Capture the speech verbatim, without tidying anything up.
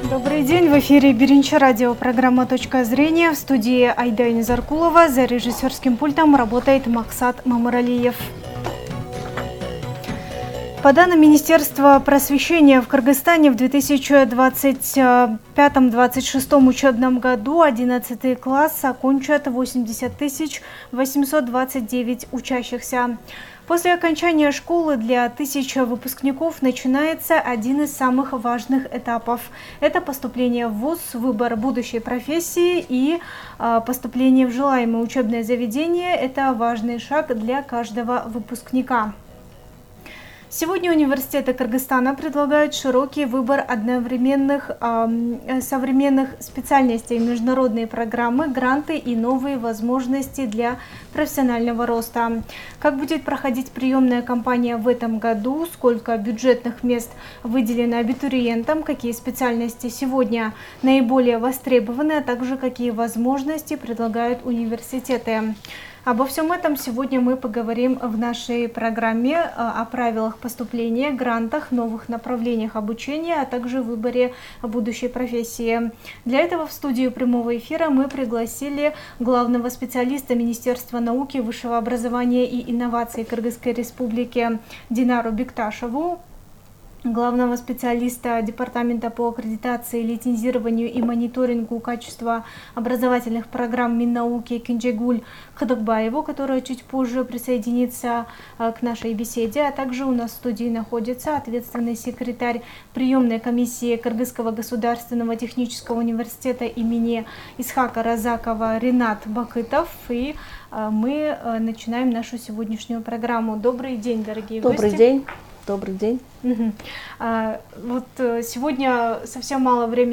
Добрый день, в эфире Биринчи радио, программа «Точка зрения». В студии Айда Низаркулова, за режиссерским пультом работает Максат Мамаралиев. По данным Министерства просвещения, в Кыргызстане в две тысячи двадцать пятом — двадцать шестом учебном году одиннадцатый класс окончат восемьдесят тысяч восемьсот двадцать девять учащихся. После окончания школы для тысячи выпускников начинается один из самых важных этапов. Это поступление в вуз, выбор будущей профессии и э, поступление в желаемое учебное заведение. Это важный шаг для каждого выпускника. Сегодня университеты Кыргызстана предлагают широкий выбор одновременных э, современных специальностей, международные программы, гранты и новые возможности для профессионального роста. Как будет проходить приемная кампания в этом году, сколько бюджетных мест выделено абитуриентам, какие специальности сегодня наиболее востребованы, а также какие возможности предлагают университеты. Обо всем этом сегодня мы поговорим в нашей программе о правилах поступления, грантах, новых направлениях обучения, а также выборе будущей профессии. Для этого в студию прямого эфира мы пригласили главного специалиста Министерства науки, высшего образования и инноваций Кыргызской Республики Динару Бекташеву, главного специалиста Департамента по аккредитации, лицензированию и мониторингу качества образовательных программ Миннауки Кенжегуль Хадыкбаеву, которая чуть позже присоединится к нашей беседе. А также у нас в студии находится ответственный секретарь приемной комиссии Кыргызского государственного технического университета имени Исхака Разакова Ринат Бакытов. И мы начинаем нашу сегодняшнюю программу. Добрый день, дорогие гости. Добрый день. Добрый день. Угу. А, вот сегодня совсем мало времени